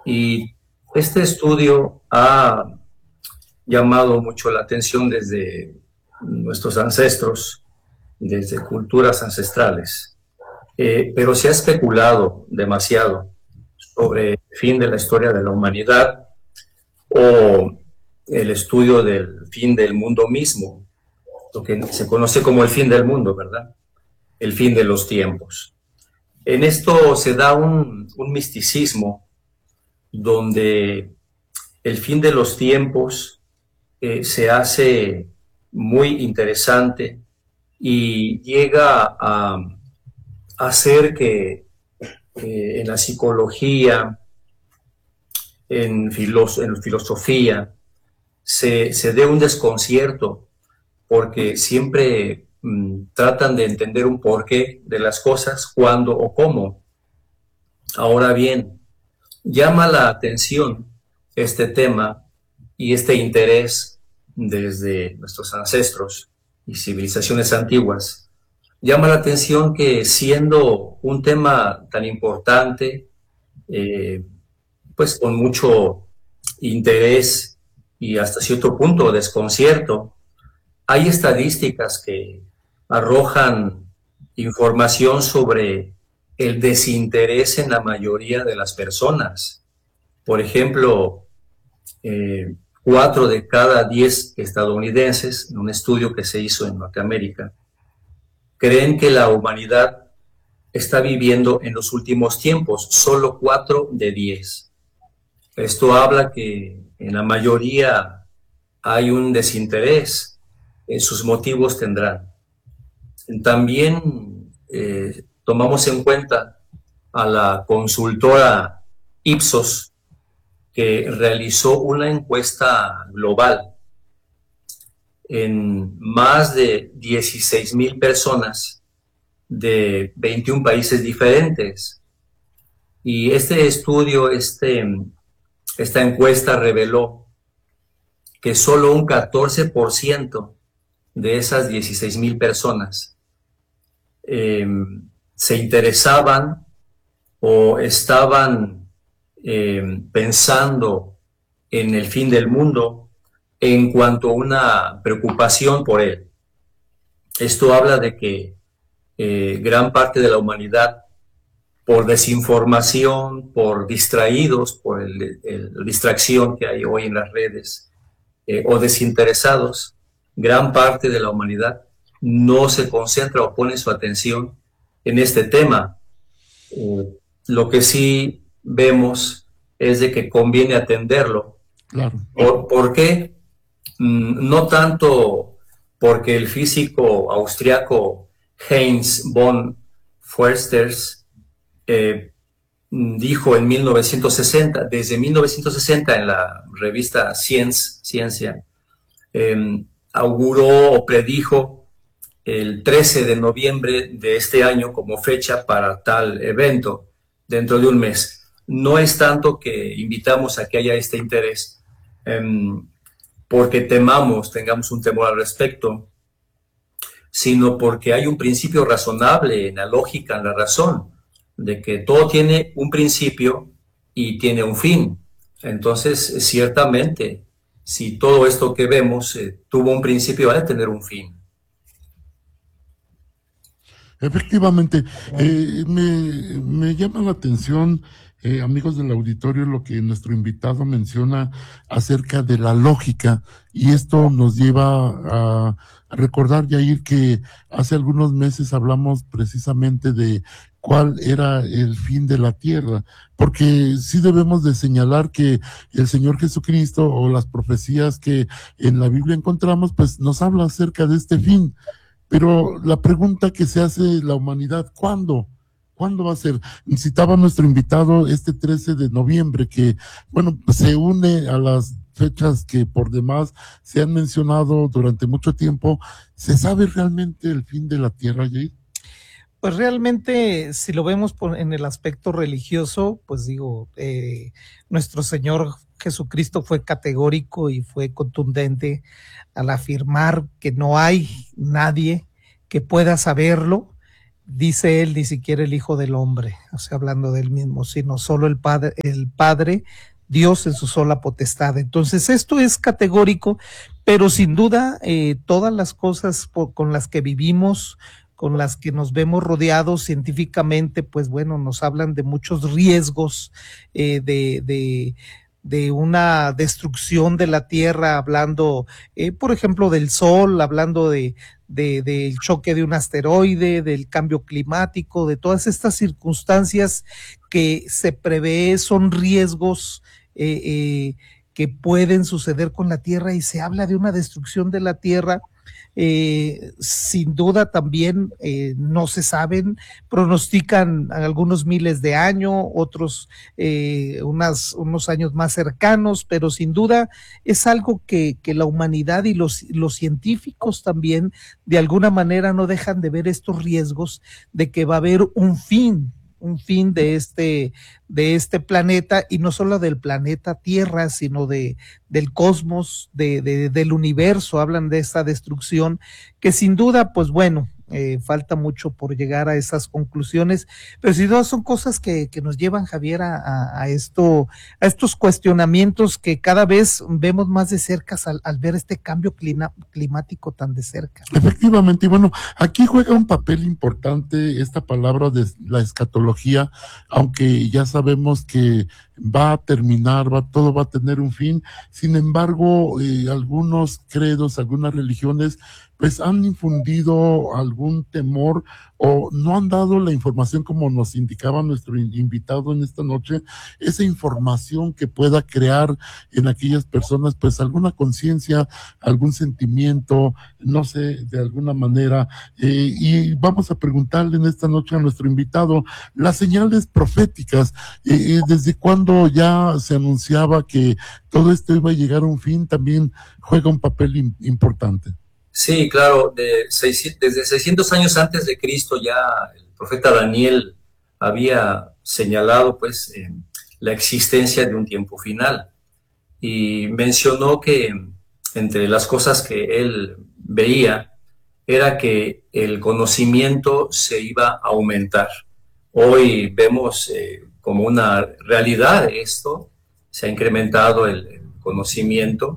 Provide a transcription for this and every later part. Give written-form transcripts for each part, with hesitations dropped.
Y este estudio ha llamado mucho la atención desde nuestros ancestros, desde culturas ancestrales, pero se ha especulado demasiado sobre el fin de la historia de la humanidad o el estudio del fin del mundo mismo, lo que se conoce como el fin del mundo, ¿verdad? El fin de los tiempos. En esto se da un misticismo donde el fin de los tiempos se hace muy interesante y llega a hacer que en la psicología, en filosofía, se dé un desconcierto porque siempre tratan de entender un porqué de las cosas, cuándo o cómo. Ahora bien, llama la atención este tema y este interés desde nuestros ancestros y civilizaciones antiguas. Llama la atención que siendo un tema tan importante, eh, pues con mucho interés y hasta cierto punto desconcierto, hay estadísticas que arrojan información sobre el desinterés en la mayoría de las personas. Por ejemplo, 4 de cada 10 estadounidenses, en un estudio que se hizo en Norteamérica, creen que la humanidad está viviendo en los últimos tiempos, solo 4 de 10. Esto habla que en la mayoría hay un desinterés, sus motivos tendrán. También tomamos en cuenta a la consultora Ipsos, que realizó una encuesta global en más de 16,000 personas de 21 países diferentes. Y este estudio, esta encuesta reveló que solo un 14% de esas 16,000 personas eh, se interesaban o estaban pensando en el fin del mundo en cuanto a una preocupación por él. Esto habla de que gran parte de la humanidad, por desinformación, por distraídos, por la distracción que hay hoy en las redes, o desinteresados, gran parte de la humanidad no se concentra o pone su atención en este tema. Lo que sí vemos es de que conviene atenderlo. Claro. ¿Por qué? No tanto porque el físico austriaco Heinz von Foersters dijo en 1960, desde 1960 en la revista Ciencia, auguró o predijo el 13 de noviembre de este año como fecha para tal evento dentro de un mes. No es tanto que invitamos a que haya este interés porque tengamos un temor al respecto, sino porque hay un principio razonable en la lógica, en la razón, de que todo tiene un principio y tiene un fin. Entonces, ciertamente, si todo esto que vemos tuvo un principio, va a tener un fin. Efectivamente, me llama la atención, amigos del auditorio, lo que nuestro invitado menciona acerca de la lógica, y esto nos lleva a recordar, Yair, que hace algunos meses hablamos precisamente de cuál era el fin de la tierra, porque sí debemos de señalar que el Señor Jesucristo o las profecías que en la Biblia encontramos, pues nos habla acerca de este fin. Pero la pregunta que se hace la humanidad, ¿cuándo? ¿Cuándo va a ser? Citaba nuestro invitado este 13 de noviembre, que, bueno, se une a las fechas que por demás se han mencionado durante mucho tiempo. ¿Se sabe realmente el fin de la Tierra, Jair? Pues realmente, si lo vemos en el aspecto religioso, pues digo, nuestro Señor Jesucristo fue categórico y fue contundente al afirmar que no hay nadie que pueda saberlo dice él, ni siquiera el Hijo del Hombre, o sea, hablando del mismo, sino solo el Padre, Dios en su sola potestad. Entonces, esto es categórico, pero sin duda, todas las cosas con las que vivimos, con las que nos vemos rodeados científicamente, pues bueno, nos hablan de muchos riesgos, de una destrucción de la tierra, hablando, por ejemplo, del sol, hablando del choque de un asteroide, del cambio climático, de todas estas circunstancias que se prevé son riesgos que pueden suceder con la tierra, y se habla de una destrucción de la tierra. Sin duda también no se saben, pronostican algunos miles de años, otros unos años más cercanos, pero sin duda es algo que la humanidad y los científicos también de alguna manera no dejan de ver estos riesgos de que va a haber un fin de este planeta, y no solo del planeta Tierra, sino del cosmos, del universo. Hablan de esta destrucción que sin duda, pues bueno, falta mucho por llegar a esas conclusiones, pero sin duda son cosas que nos llevan, Javier, a estos cuestionamientos que cada vez vemos más de cerca al ver este cambio climático tan de cerca. Efectivamente, y bueno, aquí juega un papel importante esta palabra de la escatología, aunque ya sabemos que va a terminar, todo va a tener un fin. Sin embargo, algunos credos, algunas religiones, pues han infundido algún temor o no han dado la información, como nos indicaba nuestro invitado en esta noche, esa información que pueda crear en aquellas personas pues alguna conciencia, algún sentimiento, no sé, de alguna manera. Y vamos a preguntarle en esta noche a nuestro invitado las señales proféticas. ¿Desde cuándo ya se anunciaba que todo esto iba a llegar a un fin? También juega un papel importante. Sí, claro, desde 600 años antes de Cristo ya el profeta Daniel había señalado pues la existencia de un tiempo final, y mencionó que entre las cosas que él veía era que el conocimiento se iba a aumentar. Hoy vemos como una realidad esto, se ha incrementado el conocimiento.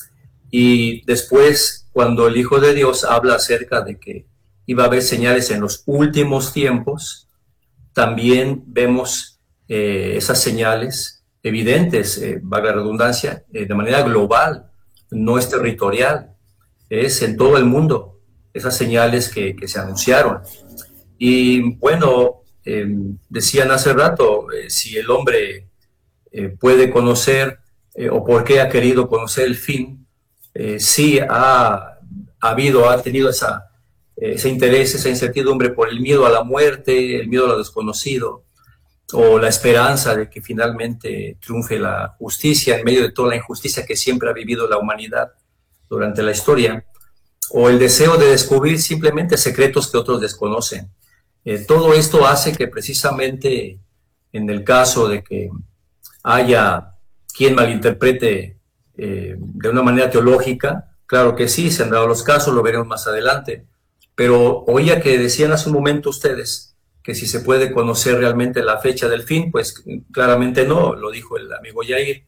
Y después, cuando el Hijo de Dios habla acerca de que iba a haber señales en los últimos tiempos, también vemos esas señales evidentes, valga la redundancia, de manera global, no es territorial, es en todo el mundo, esas señales que se anunciaron. Y bueno, decían hace rato, si el hombre puede conocer o por qué ha querido conocer el fin, sí ha tenido ese interés, esa incertidumbre por el miedo a la muerte, el miedo a lo desconocido, o la esperanza de que finalmente triunfe la justicia en medio de toda la injusticia que siempre ha vivido la humanidad durante la historia, o el deseo de descubrir simplemente secretos que otros desconocen. Todo esto hace que precisamente en el caso de que haya quien malinterprete de una manera teológica, claro que sí, se han dado los casos, lo veremos más adelante, pero oía que decían hace un momento ustedes que si se puede conocer realmente la fecha del fin, pues claramente no, lo dijo el amigo Yair,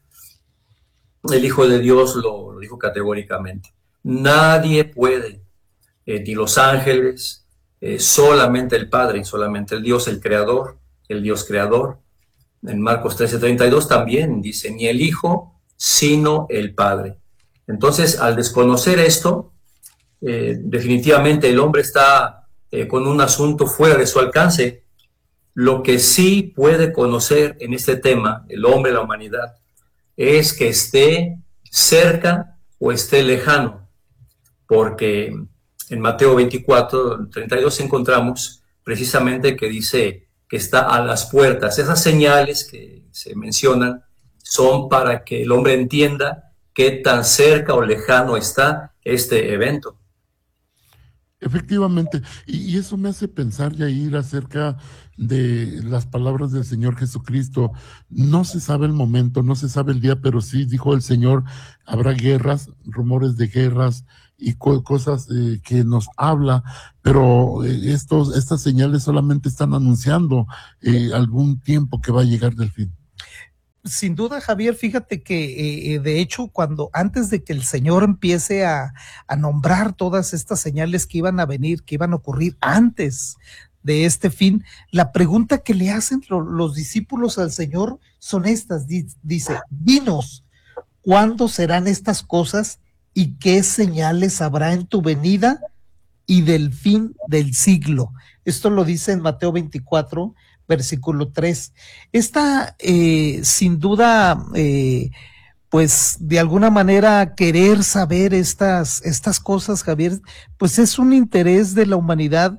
el Hijo de Dios lo dijo categóricamente. Nadie puede, ni los ángeles, solamente el Padre, solamente el Dios, el Dios creador. En Marcos 13:32 también dice, ni el Hijo, sino el Padre. Entonces, al desconocer esto, definitivamente el hombre está con un asunto fuera de su alcance. Lo que sí puede conocer en este tema, el hombre, la humanidad, es que esté cerca o esté lejano, porque en Mateo 24:32 encontramos precisamente que dice que está a las puertas. Esas señales que se mencionan son para que el hombre entienda qué tan cerca o lejano está este evento. Efectivamente, y eso me hace pensar, Yair, acerca de las palabras del Señor Jesucristo. No se sabe el momento, no se sabe el día, pero sí dijo el Señor, habrá guerras, rumores de guerras y cosas que nos habla, pero estas señales solamente están anunciando algún tiempo que va a llegar del fin. Sin duda, Javier, fíjate que de hecho, antes de que el Señor empiece a nombrar todas estas señales que iban a venir, que iban a ocurrir antes de este fin, la pregunta que le hacen los discípulos al Señor son estas. Dice, dinos, ¿cuándo serán estas cosas y qué señales habrá en tu venida y del fin del siglo? Esto lo dice en Mateo 24, versículo 3. Esta, sin duda, pues de alguna manera querer saber estas cosas, Javier, pues es un interés de la humanidad,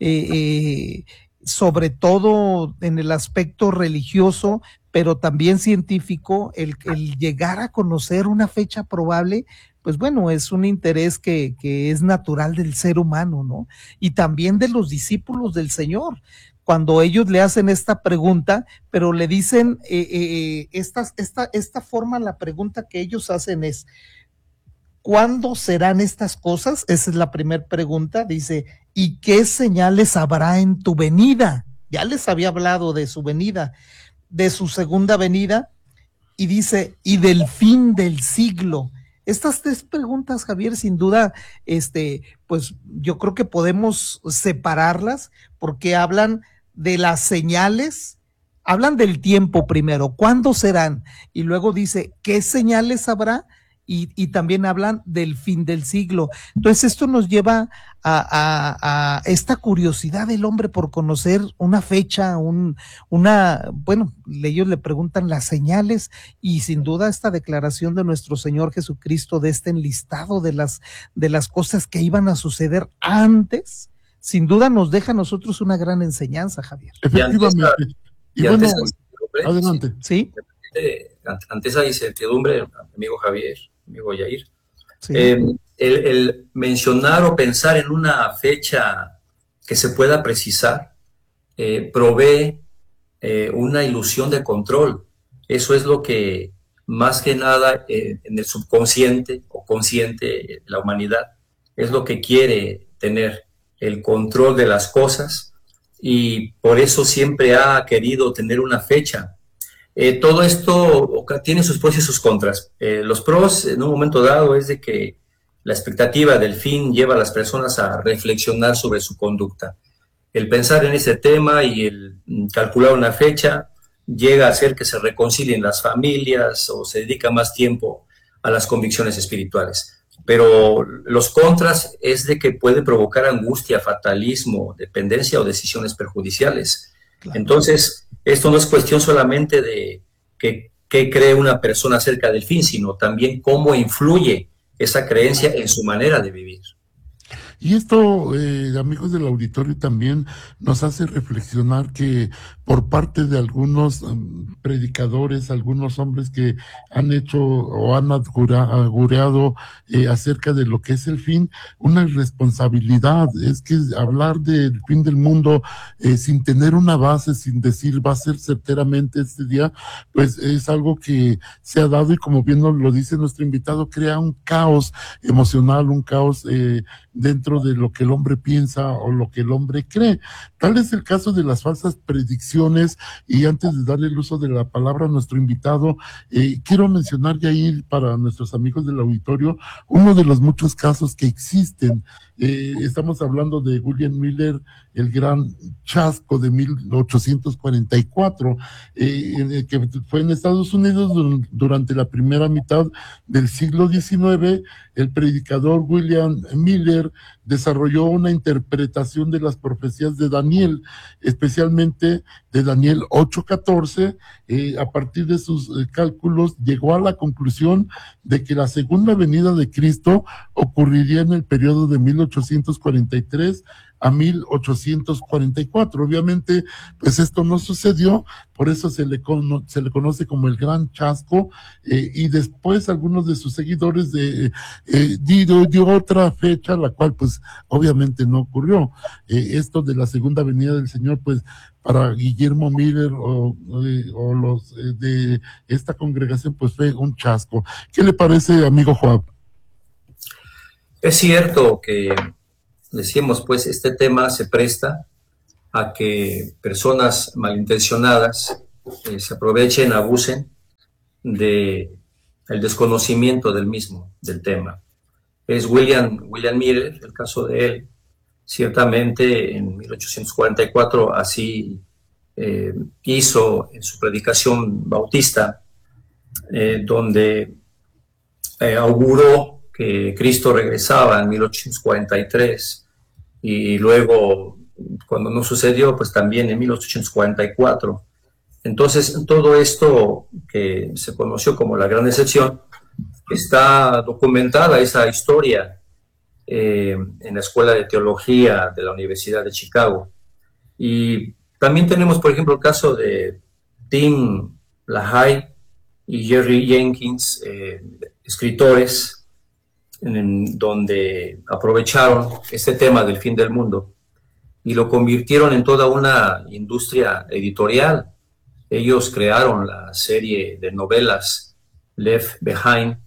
sobre todo en el aspecto religioso, pero también científico, el llegar a conocer una fecha probable, pues bueno, es un interés que es natural del ser humano, ¿no? Y también de los discípulos del Señor, cuando ellos le hacen esta pregunta, pero le dicen, esta forma, la pregunta que ellos hacen es, ¿cuándo serán estas cosas? Esa es la primera pregunta. Dice, ¿y qué señales habrá en tu venida? Ya les había hablado de su venida, de su segunda venida, y dice, y del fin del siglo. Estas tres preguntas, Javier, sin duda, pues yo creo que podemos separarlas porque hablan de las señales, hablan del tiempo primero, ¿cuándo serán? Y luego dice, ¿qué señales habrá? Y también hablan del fin del siglo. Entonces esto nos lleva a esta curiosidad del hombre por conocer una fecha, bueno, ellos le preguntan las señales, y sin duda esta declaración de nuestro Señor Jesucristo, de este enlistado de las cosas que iban a suceder antes, sin duda nos deja a nosotros una gran enseñanza, Javier. Efectivamente. Y bueno, adelante. Sí. Ante esa incertidumbre, amigo Javier, amigo Yair, Sí. El mencionar o pensar en una fecha que se pueda precisar provee una ilusión de control. Eso es lo que más que nada en el subconsciente o consciente la humanidad es lo que quiere tener, el control de las cosas, y por eso siempre ha querido tener una fecha. Todo esto tiene sus pros y sus contras. Los pros, en un momento dado, es de que la expectativa del fin lleva a las personas a reflexionar sobre su conducta. El pensar en ese tema y el calcular una fecha llega a hacer que se reconcilien las familias o se dedica más tiempo a las convicciones espirituales. Pero los contras es de que puede provocar angustia, fatalismo, dependencia o decisiones perjudiciales. Claro. Entonces, esto no es cuestión solamente de qué cree una persona acerca del fin, sino también cómo influye esa creencia en su manera de vivir. Y esto, amigos del auditorio, también nos hace reflexionar que por parte de algunos predicadores, algunos hombres que han hecho o han augureado acerca de lo que es el fin, una irresponsabilidad. Es que hablar del fin del mundo sin tener una base, sin decir va a ser certeramente este día, pues es algo que se ha dado, y como bien nos lo dice nuestro invitado, crea un caos emocional, un caos dentro de lo que el hombre piensa o lo que el hombre cree. Tal es el caso de las falsas predicciones. Y antes de darle el uso de la palabra a nuestro invitado, quiero mencionar, Yair, para nuestros amigos del auditorio, uno de los muchos casos que existen. Estamos hablando de William Miller, el gran chasco de 1844, que fue en Estados Unidos durante la primera mitad del siglo XIX. El predicador William Miller desarrolló una interpretación de las profecías de Daniel, especialmente de Daniel 8:14. A partir de sus cálculos llegó a la conclusión de que la segunda venida de Cristo ocurriría en el periodo de 1843 a 1844. Obviamente, pues esto no sucedió, por eso se le conoce como el Gran Chasco, y después algunos de sus seguidores dio otra fecha, la cual pues obviamente no ocurrió. Esto de la segunda venida del Señor, pues para Guillermo Miller o los de esta congregación, pues fue un chasco. ¿Qué le parece, amigo Joab? Es cierto que, decimos, pues este tema se presta a que personas malintencionadas se aprovechen, abusen de el desconocimiento del mismo, del tema. Es William Miller, el caso de él. Ciertamente en 1844 así hizo en su predicación bautista, donde auguró que Cristo regresaba en 1843, y luego, cuando no sucedió, pues también en 1844. Entonces, todo esto que se conoció como la Gran Decepción, está documentada esa historia en la Escuela de Teología de la Universidad de Chicago. Y también tenemos, por ejemplo, el caso de Tim LaHaye y Jerry Jenkins, escritores, donde aprovecharon este tema del fin del mundo y lo convirtieron en toda una industria editorial. Ellos crearon la serie de novelas Left Behind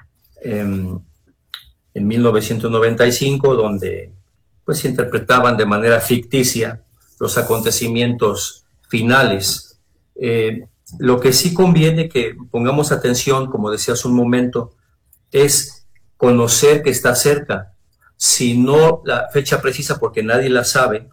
en 1995, donde pues se interpretaban de manera ficticia los acontecimientos finales. Lo que sí conviene que pongamos atención, como decía hace un momento, es conocer que está cerca. Si no la fecha precisa, porque nadie la sabe,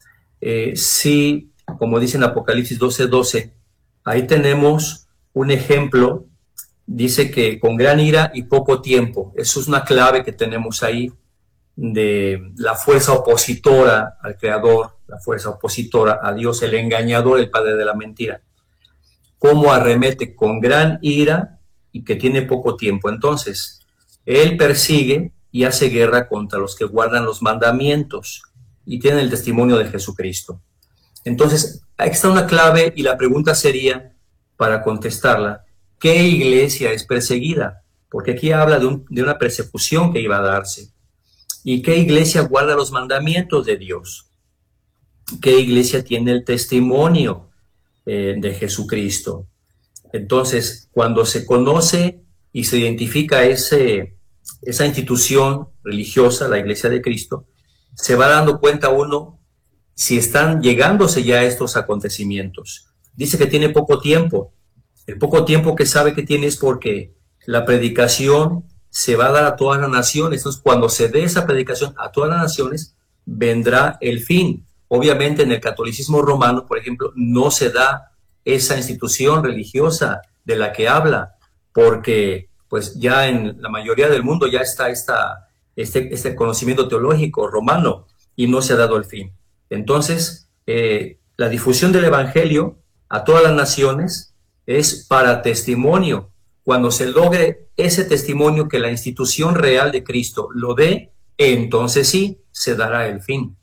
sí, como dice en Apocalipsis 12:12, ahí tenemos un ejemplo. Dice que con gran ira y poco tiempo. Eso es una clave que tenemos ahí de la fuerza opositora al Creador, la fuerza opositora a Dios, el engañador, el padre de la mentira. Cómo arremete con gran ira y que tiene poco tiempo. Entonces, él persigue y hace guerra contra los que guardan los mandamientos y tienen el testimonio de Jesucristo. Entonces, ahí está una clave, y la pregunta sería, para contestarla, ¿qué iglesia es perseguida? Porque aquí habla de una persecución que iba a darse. ¿Y qué iglesia guarda los mandamientos de Dios? ¿Qué iglesia tiene el testimonio de Jesucristo? Entonces, cuando se conoce y se identifica esa institución religiosa, la Iglesia de Cristo, se va dando cuenta uno si están llegándose ya estos acontecimientos. Dice que tiene poco tiempo. El poco tiempo que sabe que tiene es porque la predicación se va a dar a todas las naciones. Entonces, cuando se dé esa predicación a todas las naciones, vendrá el fin. Obviamente, en el catolicismo romano, por ejemplo, no se da esa institución religiosa de la que habla, porque pues ya en la mayoría del mundo ya está este conocimiento teológico romano, y no se ha dado el fin. Entonces, la difusión del Evangelio a todas las naciones es para testimonio. Cuando se logre ese testimonio, que la institución real de Cristo lo dé, entonces sí se dará el fin.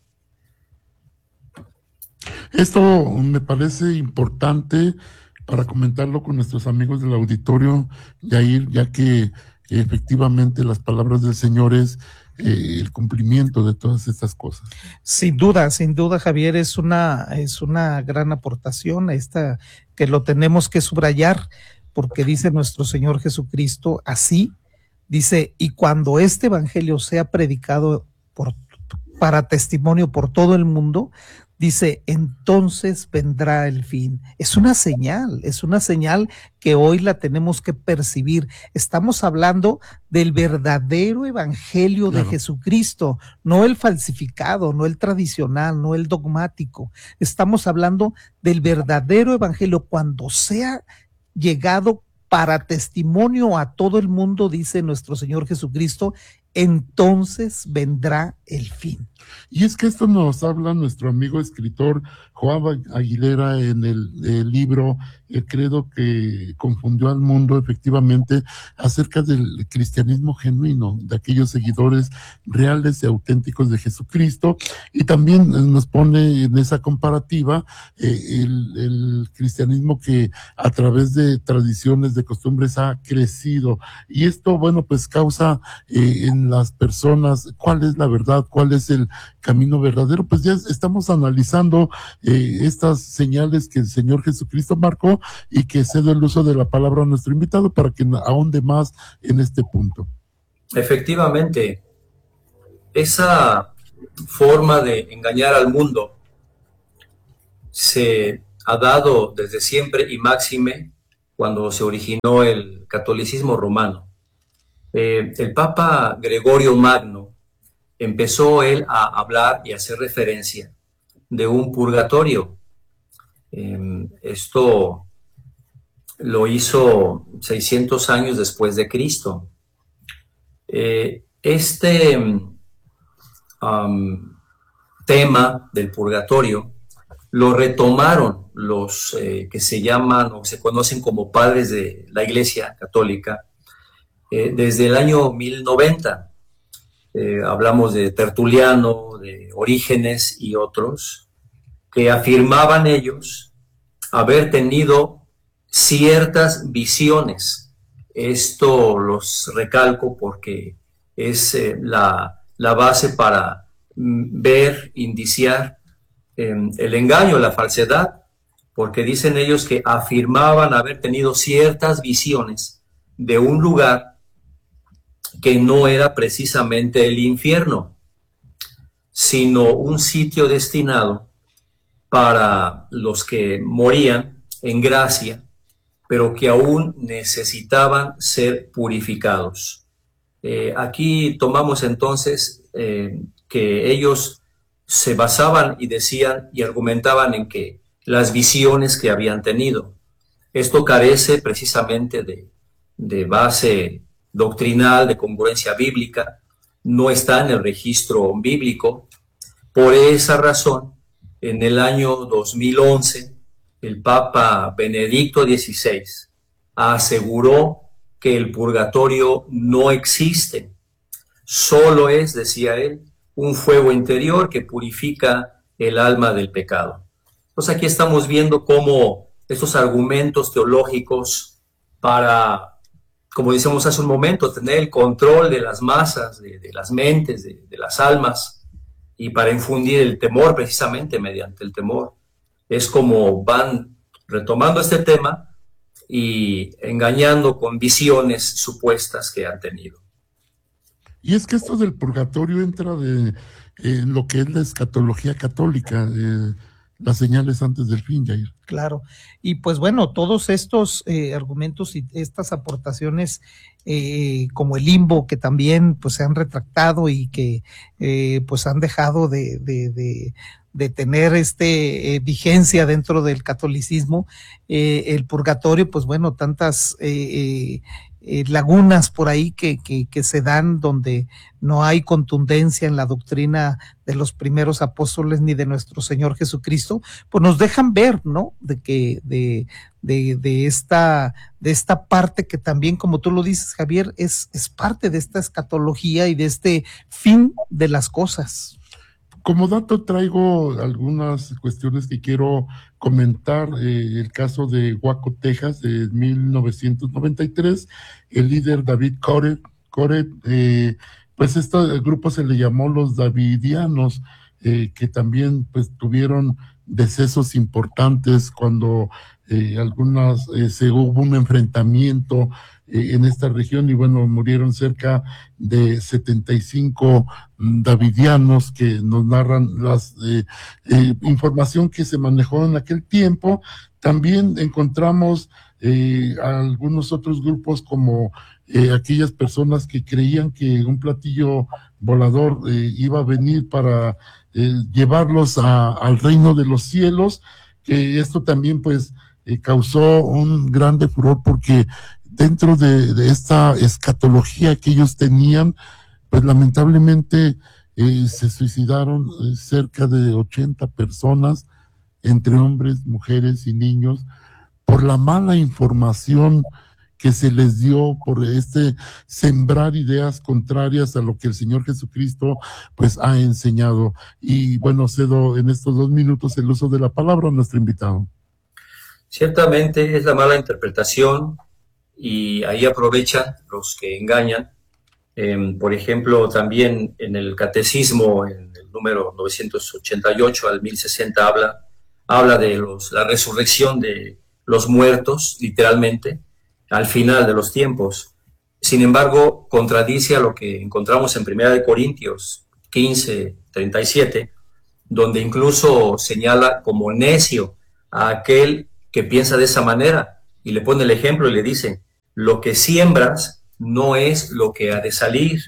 Esto me parece importante para comentarlo con nuestros amigos del auditorio, Yair, ya que efectivamente las palabras del Señor es el cumplimiento de todas estas cosas. Sin duda, Javier, es una gran aportación esta que lo tenemos que subrayar, porque dice nuestro Señor Jesucristo así, dice, y cuando este evangelio sea predicado para testimonio por todo el mundo, dice, entonces vendrá el fin. Es una señal que hoy la tenemos que percibir. Estamos hablando del verdadero evangelio de Jesucristo, no el falsificado, no el tradicional, no el dogmático. Estamos hablando del verdadero evangelio cuando sea llegado para testimonio a todo el mundo, dice nuestro Señor Jesucristo, entonces vendrá el fin. Y es que esto nos habla nuestro amigo escritor Joab Aguilera en el libro El credo que confundió al mundo, efectivamente, acerca del cristianismo genuino, de aquellos seguidores reales y auténticos de Jesucristo, y también nos pone en esa comparativa el cristianismo que a través de tradiciones, de costumbres ha crecido, y esto, bueno, pues causa en las personas cuál es la verdad, cuál es el camino verdadero. Pues ya estamos analizando estas señales que el Señor Jesucristo marcó, y que cedo el uso de la palabra a nuestro invitado para que ahonde más en este punto. Efectivamente, esa forma de engañar al mundo se ha dado desde siempre y máxime cuando se originó el catolicismo romano. El Papa Gregorio Magno empezó él a hablar y a hacer referencia de un purgatorio. Esto lo hizo 600 años después de Cristo. Este tema del purgatorio lo retomaron los que se llaman o se conocen como padres de la Iglesia Católica desde el año 1090. Hablamos de Tertuliano, de Orígenes y otros, que afirmaban ellos haber tenido ciertas visiones. Esto los recalco porque es la base para ver, indiciar el engaño, la falsedad, porque dicen ellos que afirmaban haber tenido ciertas visiones de un lugar que no era precisamente el infierno, sino un sitio destinado para los que morían en gracia, pero que aún necesitaban ser purificados. Aquí tomamos entonces que ellos se basaban y decían y argumentaban en que las visiones que habían tenido. Esto carece precisamente de base doctrinal, de congruencia bíblica, no está en el registro bíblico. Por esa razón, en el año 2011, el Papa Benedicto XVI aseguró que el purgatorio no existe, solo es, decía él, un fuego interior que purifica el alma del pecado. Entonces aquí estamos viendo cómo estos argumentos teológicos para, como decíamos hace un momento, tener el control de las masas, de las mentes, de las almas, y para infundir el temor precisamente mediante el temor, es como van retomando este tema y engañando con visiones supuestas que han tenido. Y es que esto del purgatorio entra en lo que es la escatología católica, las señales antes del fin, Jair. Claro, y pues bueno, todos estos argumentos y estas aportaciones como el limbo, que también pues se han retractado y que pues han dejado de tener vigencia dentro del catolicismo, el purgatorio, pues bueno, tantas lagunas por ahí que se dan donde no hay contundencia en la doctrina de los primeros apóstoles ni de nuestro Señor Jesucristo, pues nos dejan ver, ¿no? De esta parte que también, como tú lo dices, Javier, es parte de esta escatología y de este fin de las cosas. Como dato traigo algunas cuestiones que quiero comentar. El caso de Waco, Texas, de 1993, el líder David Coret, pues este grupo se le llamó los Davidianos, que también pues tuvieron decesos importantes cuando hubo un enfrentamiento en esta región, y bueno, murieron cerca de 75 davidianos, que nos narran las información que se manejó en aquel tiempo. También encontramos algunos otros grupos como aquellas personas que creían que un platillo volador iba a venir para llevarlos al reino de los cielos, que esto también pues causó un grande furor, porque dentro de esta escatología que ellos tenían, pues lamentablemente se suicidaron cerca de 80 personas, entre hombres, mujeres y niños, por la mala información que se les dio, por sembrar ideas contrarias a lo que el Señor Jesucristo pues ha enseñado. Y bueno, cedo en estos 2 minutos el uso de la palabra a nuestro invitado. Ciertamente es la mala interpretación y ahí aprovechan los que engañan. Por ejemplo, también en el Catecismo, en el número 988 al 1060, habla de la resurrección de los muertos, literalmente, al final de los tiempos. Sin embargo, contradice a lo que encontramos en 1 Corintios 15:37, donde incluso señala como necio a aquel que piensa de esa manera, y le pone el ejemplo y le dice: lo que siembras no es lo que ha de salir.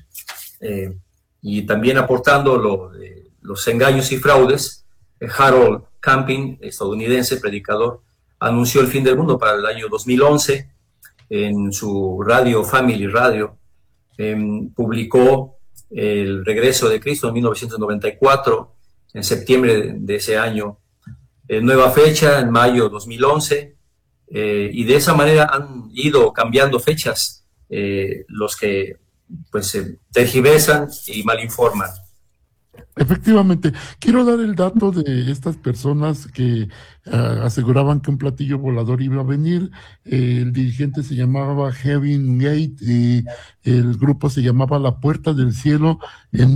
Y también aportando los engaños y fraudes, Harold Camping, estadounidense, predicador, anunció el fin del mundo para el año 2011 en su radio, Family Radio. Publicó el regreso de Cristo en 1994, en septiembre de ese año. Nueva fecha en mayo 2011, y de esa manera han ido cambiando fechas los que pues tergiversan y malinforman. Efectivamente, quiero dar el dato de estas personas que aseguraban que un platillo volador iba a venir. El dirigente se llamaba Heaven Gate y el grupo se llamaba La Puerta del Cielo en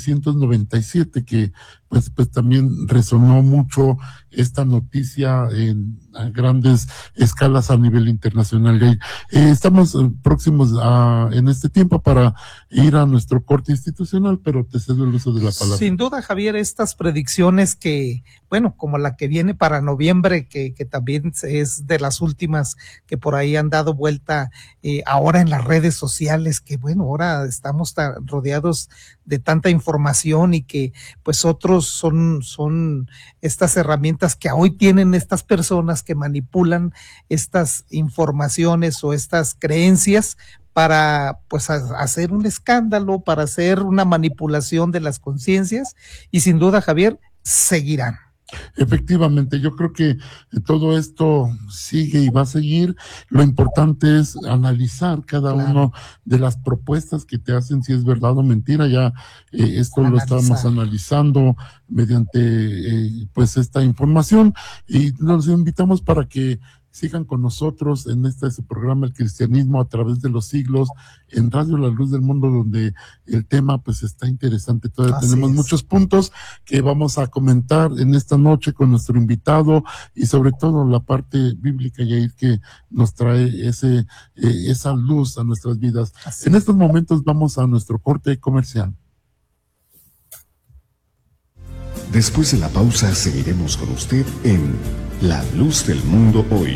1997, que pues también resonó mucho esta noticia a grandes escalas a nivel internacional. Estamos próximos en este tiempo para ir a nuestro corte institucional, pero te cedo el uso de la palabra. Sin duda, Javier, estas predicciones que, bueno, como la que viene para noviembre, que también es de las últimas que por ahí han dado vuelta ahora en las redes sociales, que bueno, ahora estamos rodeados de tanta información y que pues otros son estas herramientas que hoy tienen estas personas que manipulan estas informaciones o estas creencias para pues hacer un escándalo, para hacer una manipulación de las conciencias, y sin duda, Javier, seguirán. Efectivamente, yo creo que todo esto sigue y va a seguir. Lo importante es analizar cada uno de las propuestas que te hacen, si es verdad o mentira. Ya esto lo estamos analizando mediante pues esta información, y los invitamos para que sigan con nosotros en su programa El Cristianismo a través de los siglos, en Radio La Luz del Mundo, donde el tema pues está interesante. Todavía tenemos muchos puntos que vamos a comentar en esta noche con nuestro invitado, y sobre todo la parte bíblica, Yair, que nos trae esa luz a nuestras vidas. En estos momentos vamos a nuestro corte comercial. Después de la pausa seguiremos con usted en La Luz del Mundo Hoy.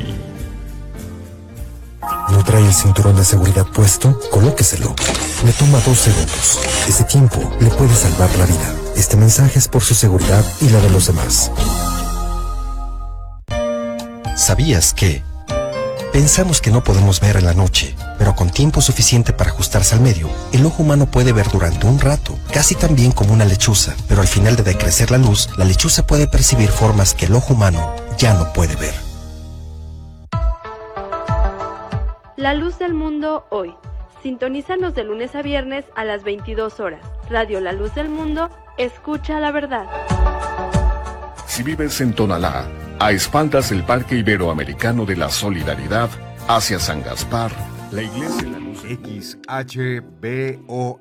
¿No trae el cinturón de seguridad puesto? Colóqueselo. Le toma 2 segundos. Ese tiempo le puede salvar la vida. Este mensaje es por su seguridad y la de los demás. ¿Sabías que? Pensamos que no podemos ver en la noche, pero con tiempo suficiente para ajustarse al medio, el ojo humano puede ver durante un rato, casi tan bien como una lechuza, pero al final de decrecer la luz, la lechuza puede percibir formas que el ojo humano ya no puede ver. La Luz del Mundo Hoy. Sintonízanos de lunes a viernes a las 22 horas. Radio La Luz del Mundo, escucha la verdad. Si vives en Tonalá, a espaldas del Parque Iberoamericano de la Solidaridad, hacia San Gaspar, la Iglesia de la Luz XHBON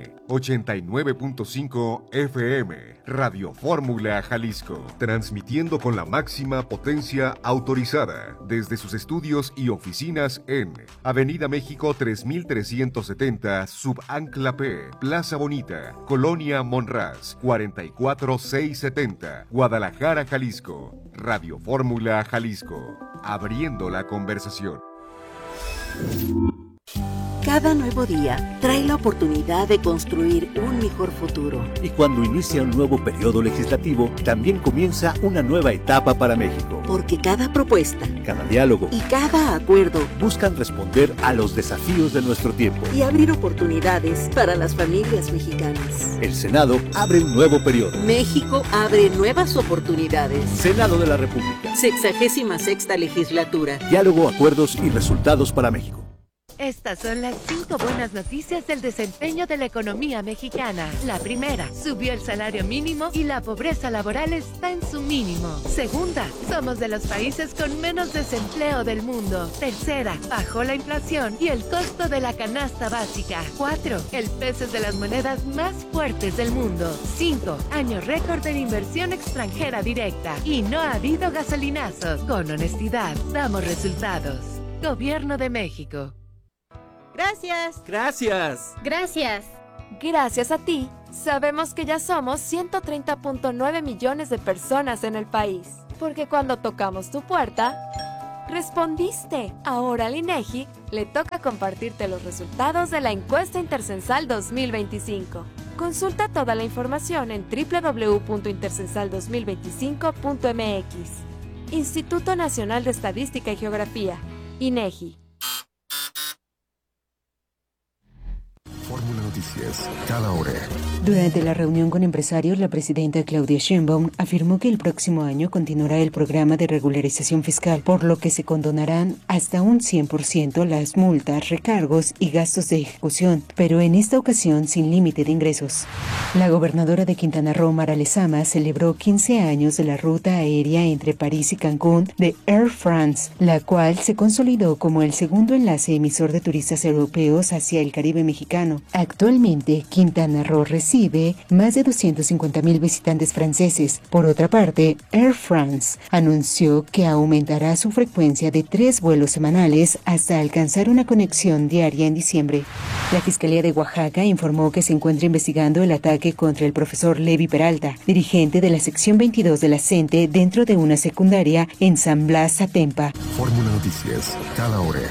89.5 FM, Radio Fórmula Jalisco, transmitiendo con la máxima potencia autorizada desde sus estudios y oficinas en Avenida México 3370, Subancla P, Plaza Bonita, Colonia Monraz, 44670, Guadalajara, Jalisco. Radio Fórmula Jalisco, abriendo la conversación. Cada nuevo día trae la oportunidad de construir un mejor futuro. Y cuando inicia un nuevo periodo legislativo, también comienza una nueva etapa para México. Porque cada propuesta, cada diálogo y cada acuerdo buscan responder a los desafíos de nuestro tiempo y abrir oportunidades para las familias mexicanas. El Senado abre un nuevo periodo. México abre nuevas oportunidades. Senado de la República. 66ª legislatura. Diálogo, acuerdos y resultados para México. Estas son las 5 buenas noticias del desempeño de la economía mexicana. La primera, subió el salario mínimo y la pobreza laboral está en su mínimo. Segunda, somos de los países con menos desempleo del mundo. Tercera, bajó la inflación y el costo de la canasta básica. 4, el peso es de las monedas más fuertes del mundo. 5, año récord en inversión extranjera directa. Y no ha habido gasolinazos. Con honestidad, damos resultados. Gobierno de México. Gracias. Gracias. Gracias. Gracias a ti, sabemos que ya somos 130.9 millones de personas en el país. Porque cuando tocamos tu puerta, respondiste. Ahora al INEGI le toca compartirte los resultados de la encuesta intercensal 2025. Consulta toda la información en www.intercensal2025.mx. Instituto Nacional de Estadística y Geografía, INEGI. Fórmula Noticias, cada hora. Durante la reunión con empresarios, la presidenta Claudia Sheinbaum afirmó que el próximo año continuará el programa de regularización fiscal, por lo que se condonarán hasta un 100% las multas, recargos y gastos de ejecución, pero en esta ocasión sin límite de ingresos. La gobernadora de Quintana Roo, Mara Lezama, celebró 15 años de la ruta aérea entre París y Cancún de Air France, la cual se consolidó como el segundo enlace emisor de turistas europeos hacia el Caribe mexicano. Actualmente, Quintana Roo recibe más de 250,000 visitantes franceses. Por otra parte, Air France anunció que aumentará su frecuencia de 3 vuelos semanales hasta alcanzar una conexión diaria en diciembre. La Fiscalía de Oaxaca informó que se encuentra investigando el ataque contra el profesor Levi Peralta, dirigente de la sección 22 de la CENTE dentro de una secundaria en San Blas, Atempa. Fórmula Noticias, cada hora.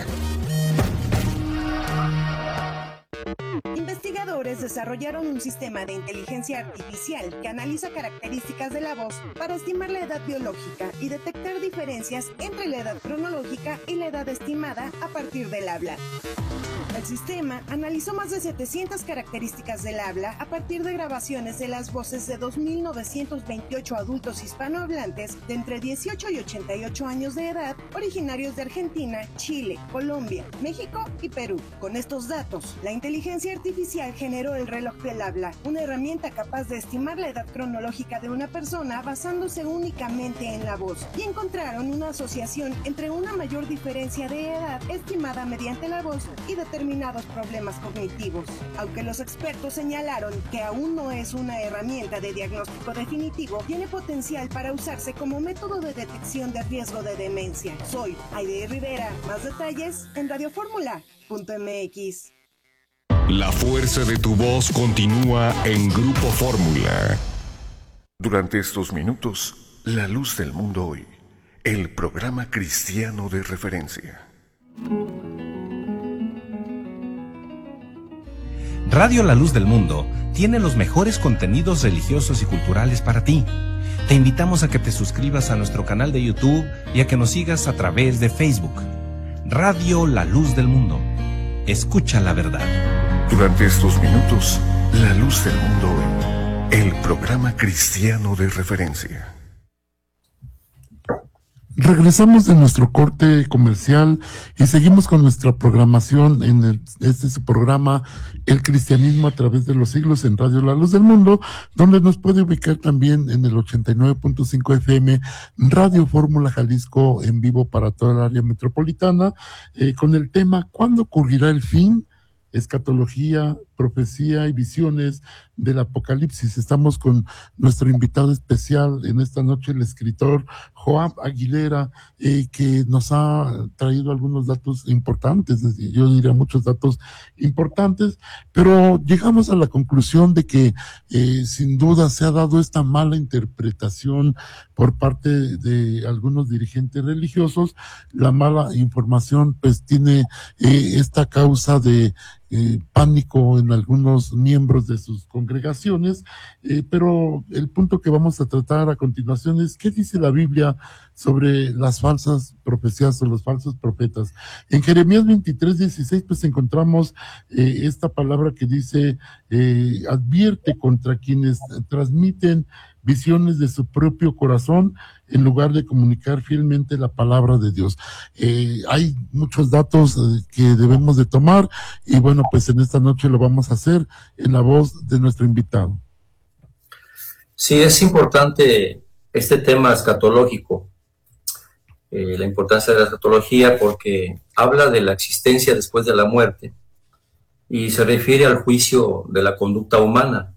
Investigadores desarrollaron un sistema de inteligencia artificial que analiza características de la voz para estimar la edad biológica y detectar diferencias entre la edad cronológica y la edad estimada a partir del habla. El sistema analizó más de 700 características del habla a partir de grabaciones de las voces de 2.928 adultos hispanohablantes de entre 18 y 88 años de edad, originarios de Argentina, Chile, Colombia, México y Perú. Con estos datos, la inteligencia artificial generó el reloj del habla, una herramienta capaz de estimar la edad cronológica de una persona basándose únicamente en la voz, y encontraron una asociación entre una mayor diferencia de edad estimada mediante la voz y determinados problemas cognitivos. Aunque los expertos señalaron que aún no es una herramienta de diagnóstico definitivo, tiene potencial para usarse como método de detección de riesgo de demencia. Soy Aide Rivera. Más detalles en radioformula.mx. La fuerza de tu voz continúa en Grupo Fórmula. Durante estos minutos, La Luz del Mundo Hoy, el programa cristiano de referencia. Radio La Luz del Mundo tiene los mejores contenidos religiosos y culturales para ti. Te invitamos a que te suscribas a nuestro canal de YouTube y a que nos sigas a través de Facebook. Radio La Luz del Mundo. Escucha la verdad. Durante estos minutos, La Luz del Mundo Hoy, el programa cristiano de referencia. Regresamos de nuestro corte comercial y seguimos con nuestra programación en su programa El Cristianismo a través de los siglos en Radio La Luz del Mundo, donde nos puede ubicar también en el 89.5 FM Radio Fórmula Jalisco en vivo para toda el área metropolitana, con el tema ¿Cuándo ocurrirá el fin? Escatología, profecía y visiones del Apocalipsis. Estamos con nuestro invitado especial en esta noche, el escritor Joab Aguilera, que nos ha traído algunos datos importantes, yo diría muchos datos importantes, pero llegamos a la conclusión de que sin duda se ha dado esta mala interpretación por parte de algunos dirigentes religiosos. La mala información pues tiene esta causa de pánico en algunos miembros de sus congregaciones, pero el punto que vamos a tratar a continuación es ¿qué dice la Biblia sobre las falsas profecías o los falsos profetas? En Jeremías 23:16 pues encontramos esta palabra que dice advierte contra quienes transmiten visiones de su propio corazón en lugar de comunicar fielmente la palabra de Dios. Hay muchos datos que debemos de tomar y bueno, pues en esta noche lo vamos a hacer en la voz de nuestro invitado. Sí, es importante este tema escatológico, la importancia de la escatología porque habla de la existencia después de la muerte y se refiere al juicio de la conducta humana.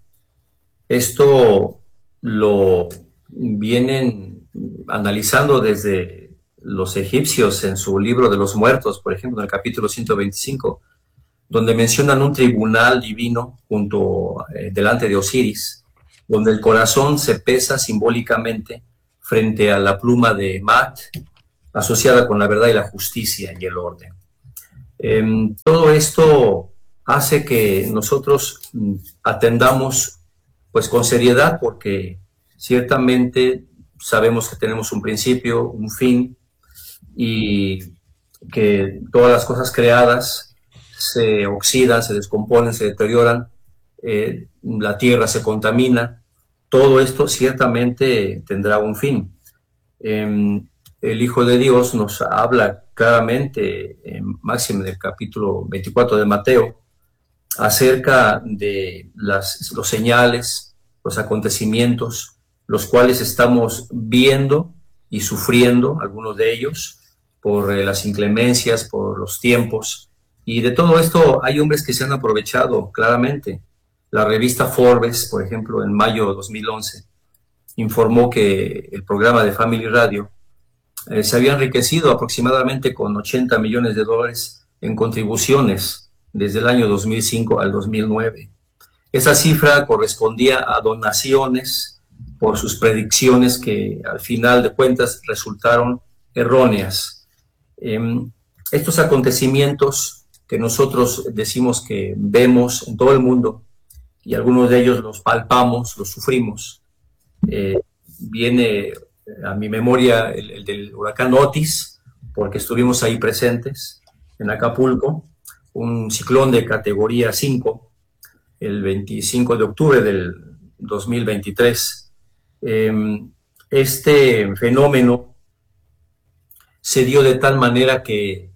Esto lo vienen analizando desde los egipcios en su libro de los muertos, por ejemplo, en el capítulo 125, donde mencionan un tribunal divino delante de Osiris, donde el corazón se pesa simbólicamente frente a la pluma de Mat, asociada con la verdad y la justicia y el orden. Todo esto hace que nosotros atendamos pues con seriedad, porque ciertamente sabemos que tenemos un principio, un fin, y que todas las cosas creadas se oxidan, se descomponen, se deterioran, la tierra se contamina, todo esto ciertamente tendrá un fin. El Hijo de Dios nos habla claramente, máximo del capítulo 24 de Mateo, acerca de los señales, los acontecimientos, los cuales estamos viendo y sufriendo, algunos de ellos, por las inclemencias, por los tiempos. Y de todo esto hay hombres que se han aprovechado claramente. La revista Forbes, por ejemplo, en mayo de 2011, informó que el programa de Family Radio se había enriquecido aproximadamente con $80 millones en contribuciones desde el año 2005 al 2009. Esa cifra correspondía a donaciones por sus predicciones que al final de cuentas resultaron erróneas. Estos acontecimientos que nosotros decimos que vemos en todo el mundo, y algunos de ellos los palpamos, los sufrimos, viene a mi memoria el del huracán Otis, porque estuvimos ahí presentes en Acapulco, un ciclón de categoría 5, el 25 de octubre del 2023. Este fenómeno se dio de tal manera que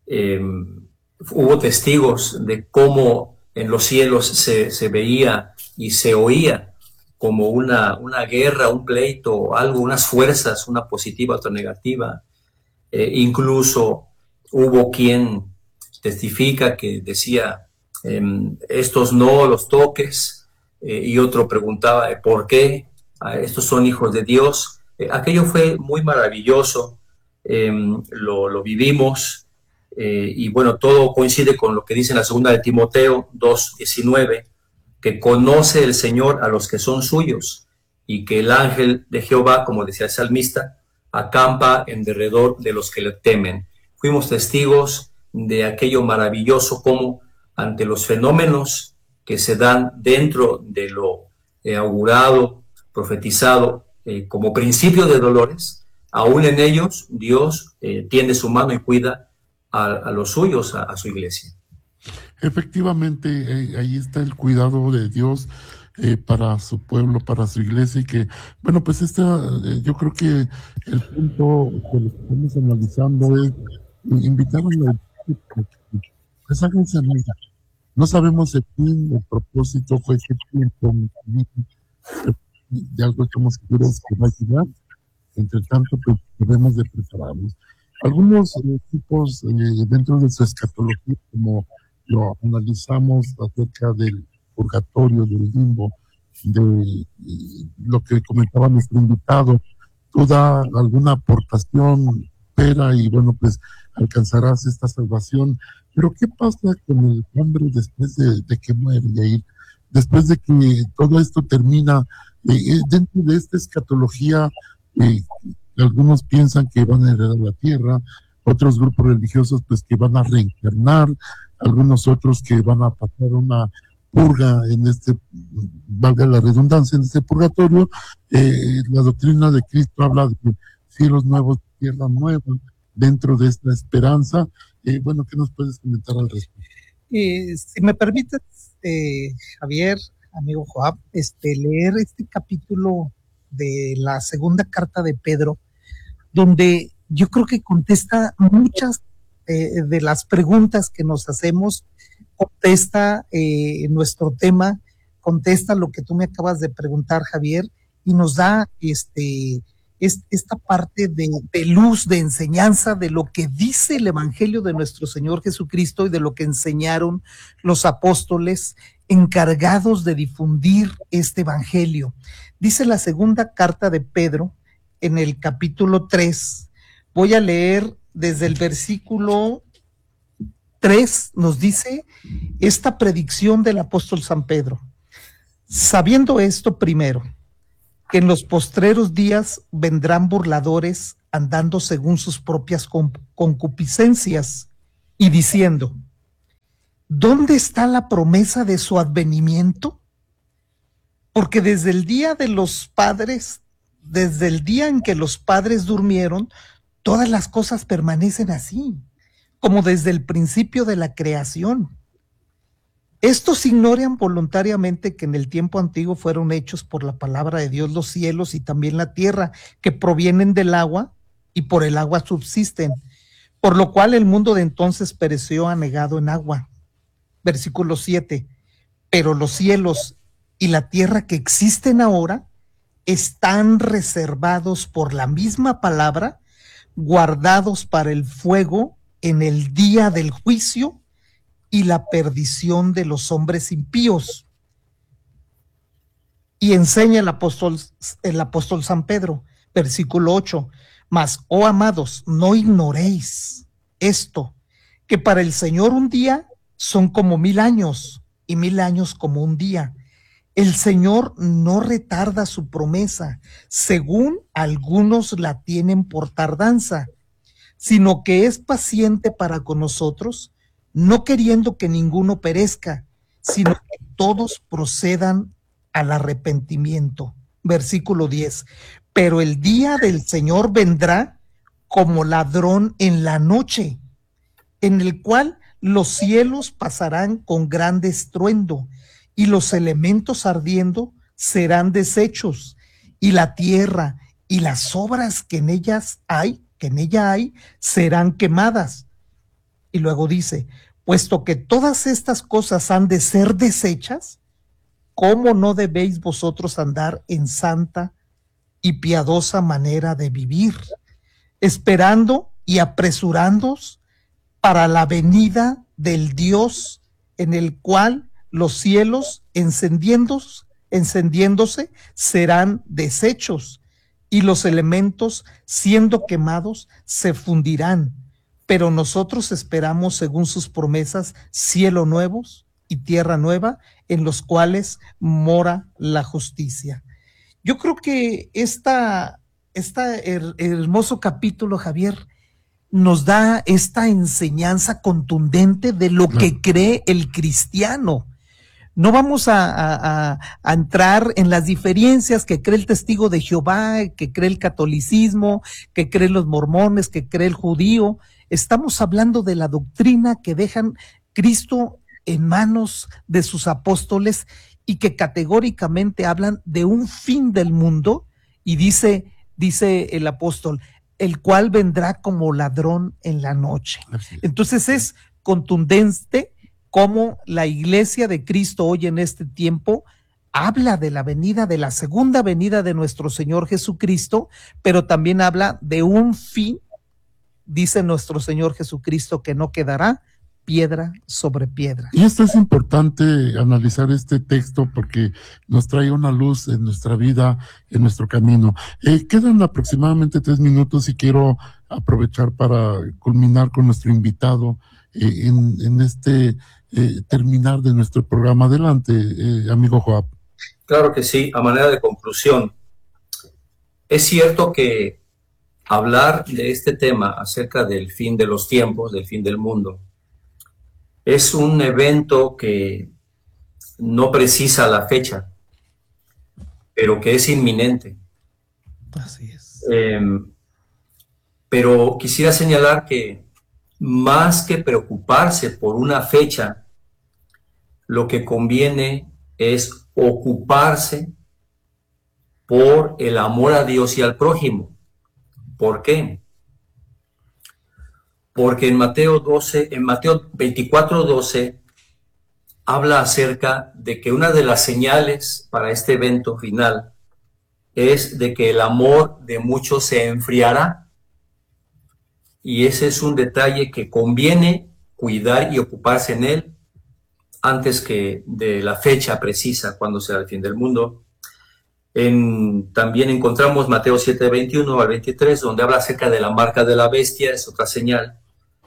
hubo testigos de cómo en los cielos se veía y se oía como una guerra, un pleito, algo, unas fuerzas, una positiva, otra negativa. Incluso hubo quien testifica que decía, estos no los toques, y otro preguntaba, ¿por qué? Estos son hijos de Dios. Aquello fue muy maravilloso, lo vivimos, y bueno, todo coincide con lo que dice en la segunda de Timoteo 2:19, que conoce el Señor a los que son suyos, y que el ángel de Jehová, como decía el salmista, acampa en derredor de los que le temen. Fuimos testigos de aquello maravilloso, como ante los fenómenos que se dan dentro de lo augurado, profetizado, como principio de dolores, aún en ellos Dios tiende su mano y cuida a los suyos, a su iglesia. Efectivamente, ahí está el cuidado de Dios para su pueblo, para su iglesia, y que, bueno, pues yo creo que el punto que lo que estamos analizando es invitar a la pues háganse amiga. No sabemos el fin, el propósito fue que tiempo de algo estamos seguros que va a llegar. Entre tanto, pues debemos de prepararnos. Algunos tipos dentro de su escatología, como lo analizamos acerca del purgatorio, del limbo, de lo que comentaba nuestro invitado, tú da alguna aportación, espera, y bueno, pues alcanzarás esta salvación. Pero ¿qué pasa con el hombre después de que muere, Yair? Después de que todo esto termina, dentro de esta escatología, algunos piensan que van a heredar la tierra, otros grupos religiosos pues que van a reencarnar, algunos otros que van a pasar una purga en este, valga la redundancia, en este purgatorio. La doctrina de Cristo habla de cielos nuevos, tierra nueva, dentro de esta esperanza. Bueno, ¿qué nos puedes comentar al respecto? Si me permites, Javier, amigo Joab, leer este capítulo de la segunda carta de Pedro, donde yo creo que contesta muchas de las preguntas que nos hacemos, contesta nuestro tema, contesta lo que tú me acabas de preguntar, Javier, y nos da esta parte de luz, de enseñanza de lo que dice el Evangelio de nuestro Señor Jesucristo y de lo que enseñaron los apóstoles encargados de difundir este Evangelio. Dice la segunda carta de Pedro en el capítulo 3, voy a leer desde el versículo 3, nos dice esta predicción del apóstol San Pedro. Sabiendo esto primero, que en los postreros días vendrán burladores andando según sus propias concupiscencias y diciendo, ¿dónde está la promesa de su advenimiento? Porque desde el día de los padres, desde el día en que los padres durmieron, todas las cosas permanecen así, como desde el principio de la creación. Estos ignoran voluntariamente que en el tiempo antiguo fueron hechos por la palabra de Dios los cielos y también la tierra, que provienen del agua y por el agua subsisten, por lo cual el mundo de entonces pereció anegado en agua. Versículo 7. Pero los cielos y la tierra que existen ahora están reservados por la misma palabra, guardados para el fuego en el día del juicio y la perdición de los hombres impíos. Y enseña el apóstol San Pedro, versículo 8, mas, oh amados, no ignoréis esto, que para el Señor un día son como 1000 años, y 1000 años como un día. El Señor no retarda su promesa, según algunos la tienen por tardanza, sino que es paciente para con nosotros, no queriendo que ninguno perezca, sino que todos procedan al arrepentimiento. Versículo 10. Pero el día del Señor vendrá como ladrón en la noche, en el cual los cielos pasarán con gran estruendo, y los elementos ardiendo serán deshechos, y la tierra y las obras que en ella hay, serán quemadas. Y luego dice, puesto que todas estas cosas han de ser deshechas, ¿cómo no debéis vosotros andar en santa y piadosa manera de vivir, esperando y apresurándoos para la venida del Dios, en el cual los cielos encendiéndose serán deshechos, y los elementos siendo quemados se fundirán? Pero nosotros esperamos, según sus promesas, cielos nuevos y tierra nueva, en los cuales mora la justicia. Yo creo que este hermoso capítulo, Javier, nos da esta enseñanza contundente de lo que cree el cristiano. No vamos a entrar en las diferencias que cree el testigo de Jehová, que cree el catolicismo, que creen los mormones, que cree el judío. Estamos hablando de la doctrina que dejan Cristo en manos de sus apóstoles y que categóricamente hablan de un fin del mundo, y dice el apóstol, el cual vendrá como ladrón en la noche. Entonces es contundente cómo la iglesia de Cristo hoy en este tiempo habla de la venida, de la segunda venida de nuestro Señor Jesucristo, pero también habla de un fin, dice nuestro Señor Jesucristo, que no quedará piedra sobre piedra. Y esto es importante analizar este texto porque nos trae una luz en nuestra vida, en nuestro camino. Quedan aproximadamente 3 minutos y quiero aprovechar para culminar con nuestro invitado en este terminar de nuestro programa. Adelante, amigo Joab. Claro que sí. A manera de conclusión, es cierto que hablar de este tema acerca del fin de los tiempos, del fin del mundo, Es un evento que no precisa la fecha, pero que es inminente. Así es. Pero quisiera señalar que más que preocuparse por una fecha, lo que conviene es ocuparse por el amor a Dios y al prójimo. ¿Por qué? Porque en Mateo 24:12 habla acerca de que una de las señales para este evento final es de que el amor de muchos se enfriará. Y ese es un detalle que conviene cuidar y ocuparse en él antes que de la fecha precisa cuando será el fin del mundo. También encontramos Mateo 7:21 al 23, donde habla acerca de la marca de la bestia, es otra señal.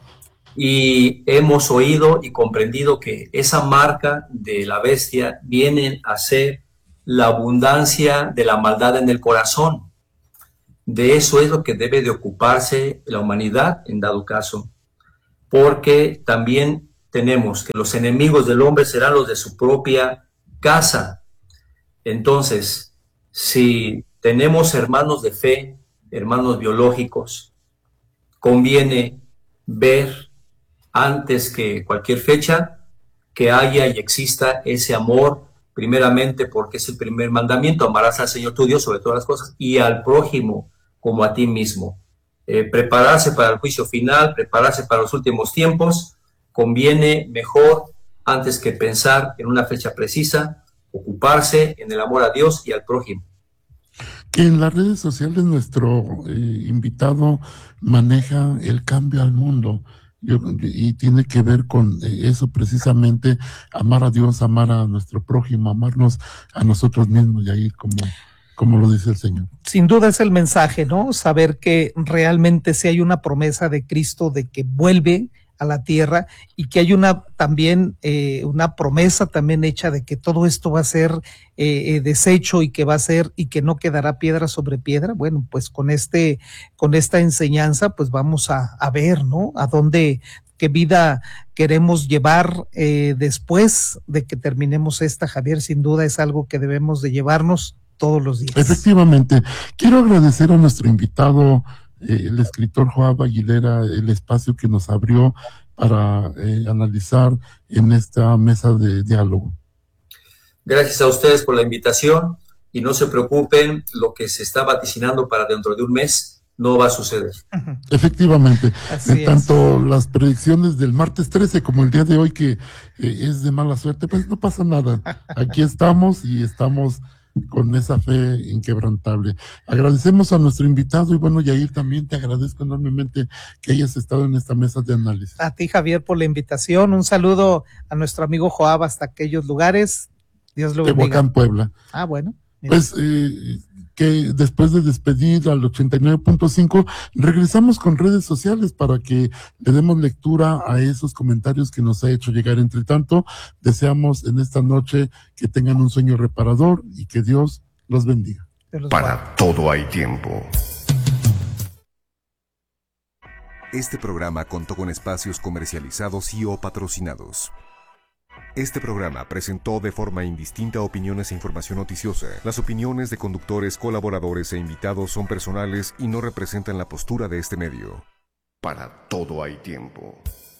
Y hemos oído y comprendido que esa marca de la bestia viene a ser la abundancia de la maldad en el corazón. De eso es lo que debe de ocuparse la humanidad en dado caso, porque también tenemos que los enemigos del hombre serán los de su propia casa. Entonces, si tenemos hermanos de fe, hermanos biológicos, conviene ver antes que cualquier fecha que haya y exista ese amor, primeramente porque es el primer mandamiento: amarás al Señor tu Dios sobre todas las cosas y al prójimo como a ti mismo. Prepararse para el juicio final, prepararse para los últimos tiempos, conviene mejor antes que pensar en una fecha precisa, ocuparse en el amor a Dios y al prójimo. Que en las redes sociales nuestro invitado maneja el cambio al mundo. Y tiene que ver con eso precisamente, amar a Dios, amar a nuestro prójimo, amarnos a nosotros mismos, y ahí como lo dice el Señor. Sin duda es el mensaje, ¿no? Saber que realmente sí hay una promesa de Cristo de que vuelve a la tierra y que hay una promesa también hecha de que todo esto va a ser deshecho y que va a ser y que no quedará piedra sobre piedra. Bueno, pues con esta enseñanza pues vamos a ver, ¿no? A dónde, qué vida queremos llevar después de que terminemos esta, Javier. Sin duda es algo que debemos de llevarnos todos los días. Efectivamente. Quiero agradecer a nuestro invitado, el escritor Joab Aguilera, el espacio que nos abrió para analizar en esta mesa de diálogo. Gracias a ustedes por la invitación y no se preocupen, lo que se está vaticinando para dentro de un mes no va a suceder. Efectivamente, tanto es. Las predicciones del martes 13 como el día de hoy que es de mala suerte, pues no pasa nada. Aquí estamos y estamos con esa fe inquebrantable. Agradecemos a nuestro invitado y bueno, Yair, también te agradezco enormemente que hayas estado en esta mesa de análisis. A ti, Javier, por la invitación. Un saludo a nuestro amigo Joab hasta aquellos lugares. Dios lo bendiga. Tehuacán, Puebla. Ah, bueno. Mira. Pues que después de despedir al 89.5, regresamos con redes sociales para que le demos lectura a esos comentarios que nos ha hecho llegar. Entre tanto, deseamos en esta noche que tengan un sueño reparador y que Dios los bendiga. Para todo hay tiempo. Este programa contó con espacios comercializados y o patrocinados. Este programa presentó de forma indistinta opiniones e información noticiosa. Las opiniones de conductores, colaboradores e invitados son personales y no representan la postura de este medio. Para todo hay tiempo.